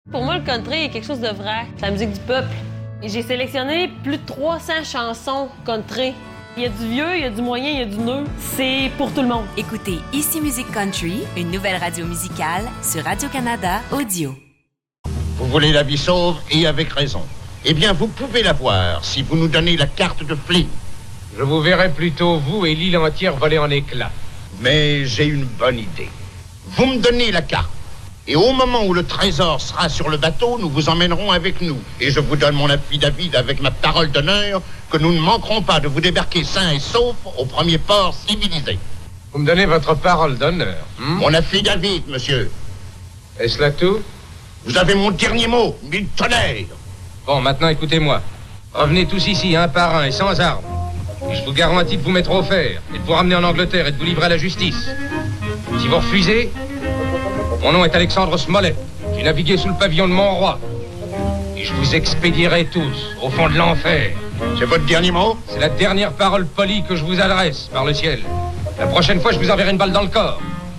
Pour moi, le country est quelque chose de vrai. C'est la musique du peuple. Et j'ai sélectionné plus de 300 chansons country. Il y a du vieux, il y a du moyen, il y a du neuf. C'est pour tout le monde. Écoutez Ici Musique Country, une nouvelle radio musicale sur Radio-Canada Audio. Vous voulez la vie sauve et avec raison. Eh bien, vous pouvez l'avoir si vous nous donnez la carte de Flynn. Je vous verrai plutôt, vous et l'île entière voler en éclats. Mais j'ai une bonne idée. Vous me donnez la carte. Et au moment où le trésor sera sur le bateau, nous vous emmènerons avec nous. Et je vous donne mon affidavit avec ma parole d'honneur que nous ne manquerons pas de vous débarquer sains et saufs au premier port civilisé. Vous me donnez votre parole d'honneur. Mon affidavit, monsieur. Est-ce là tout? Vous avez mon dernier mot, mille tonnerres. Bon, maintenant écoutez-moi. Revenez tous ici, un par un et sans armes. Et je vous garantis de vous mettre au fer et de vous ramener en Angleterre et de vous livrer à la justice. Si vous refusez, mon nom est Alexandre Smollett. J'ai navigué sous le pavillon de mon roi. Et je vous expédierai tous au fond de l'enfer. C'est votre dernier mot? C'est la dernière parole polie que je vous adresse, par le ciel. La prochaine fois, je vous enverrai une balle dans le corps.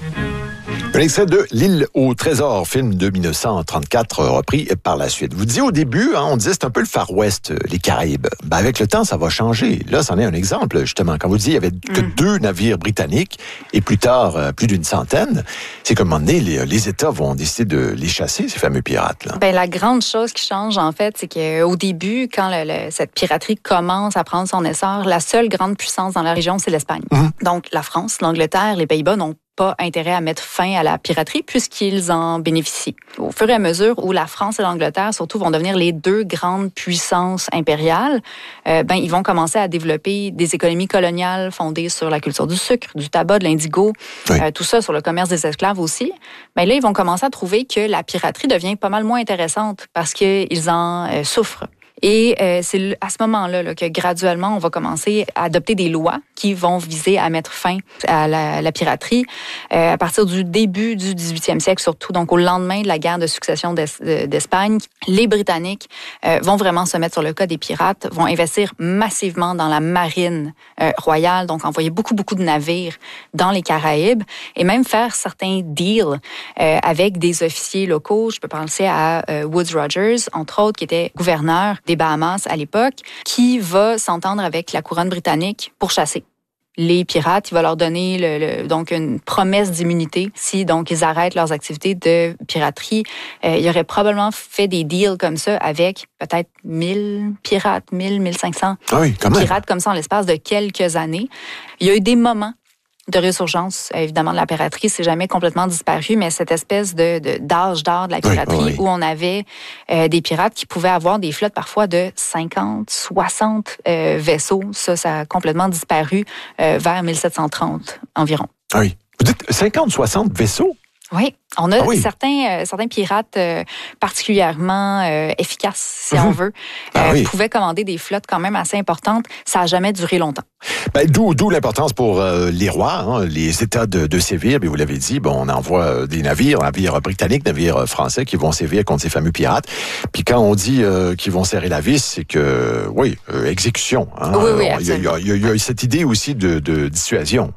Un extrait de L'île au trésor, film de 1934, repris par la suite. Vous disiez au début, on disait c'est un peu le Far West, les Caraïbes. Ben avec le temps, ça va changer. Là, c'en est un exemple, justement. Quand vous disiez il y avait que 2 navires britanniques, et plus tard, plus d'une centaine, c'est qu'à un moment donné, les États vont décider de les chasser, ces fameux pirates. Là. Ben, la grande chose qui change, en fait, c'est qu'au début, quand cette piraterie commence à prendre son essor, la seule grande puissance dans la région, c'est l'Espagne. Donc, la France, l'Angleterre, les Pays-Bas n'ont pas intérêt à mettre fin à la piraterie puisqu'ils en bénéficient. Au fur et à mesure où la France et l'Angleterre, surtout, vont devenir les 2 grandes puissances impériales, ils vont commencer à développer des économies coloniales fondées sur la culture du sucre, du tabac, de l'indigo, tout ça sur le commerce des esclaves aussi. Là, ils vont commencer à trouver que la piraterie devient pas mal moins intéressante parce qu'ils en souffrent. Et c'est à ce moment-là que graduellement, on va commencer à adopter des lois qui vont viser à mettre fin à la piraterie à partir du début du 18e siècle, surtout donc au lendemain de la guerre de succession d'Espagne. Les Britanniques vont vraiment se mettre sur le cas des pirates, vont investir massivement dans la marine royale, donc envoyer beaucoup de navires dans les Caraïbes et même faire certains deals avec des officiers locaux. Je peux penser à Woodes Rogers, entre autres, qui était gouverneur des Bahamas à l'époque, qui va s'entendre avec la couronne britannique pour chasser les pirates. Il va leur donner donc une promesse d'immunité si donc ils arrêtent leurs activités de piraterie. Il aurait probablement fait des deals comme ça avec peut-être 1000 pirates, 1500 pirates comme ça en l'espace de quelques années. Il y a eu des moments de résurgence, évidemment, de la piraterie. C'est jamais complètement disparu, mais cette espèce d'âge d'or de la piraterie où on avait des pirates qui pouvaient avoir des flottes parfois de 50, 60 vaisseaux. Ça a complètement disparu vers 1730 environ. Ah oui. Vous dites 50, 60 vaisseaux? Oui, on a certains pirates particulièrement efficaces, si on veut, pouvaient commander des flottes quand même assez importantes. Ça n'a jamais duré longtemps. D'où l'importance pour les rois, les États de sévir. Puis vous l'avez dit, on envoie des navires britanniques, navires français qui vont sévir contre ces fameux pirates. Puis quand on dit qu'ils vont serrer la vis, c'est que, exécution. Oui, il y a cette idée aussi de dissuasion.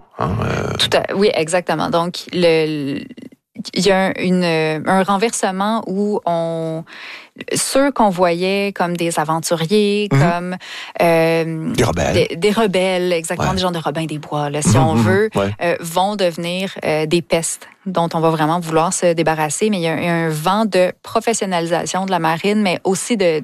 Oui, exactement. Donc, il y a un renversement où ceux qu'on voyait comme des aventuriers, comme des rebelles. Des rebelles, exactement, des gens de Robin des Bois, là, si on veut, vont devenir des pestes dont on va vraiment vouloir se débarrasser. Mais il y a un vent de professionnalisation de la marine, mais aussi de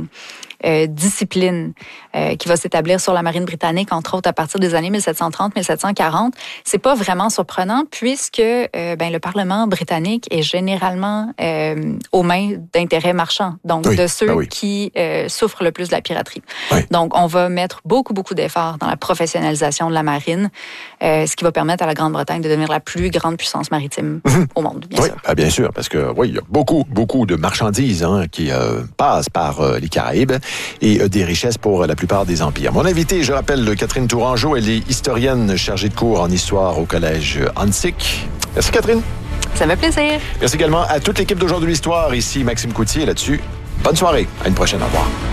discipline qui va s'établir sur la marine britannique, entre autres à partir des années 1730-1740. C'est pas vraiment surprenant puisque le Parlement britannique est généralement aux mains d'intérêts marchands, donc de ceux qui souffrent le plus de la piraterie. Donc, on va mettre beaucoup d'efforts dans la professionnalisation de la marine, ce qui va permettre à la Grande-Bretagne de devenir la plus grande puissance maritime au monde, bien sûr. Bien sûr, parce que il y a beaucoup de marchandises qui passent par les Caraïbes et des richesses pour la plupart des empires. Mon invité, je rappelle, Catherine Tourangeau, elle est historienne chargée de cours en histoire au Collège Hansik. Merci Catherine. Ça me fait plaisir. Merci également à toute l'équipe d'Aujourd'hui l'Histoire. Ici Maxime Coutier là-dessus. Bonne soirée. À une prochaine. Au revoir.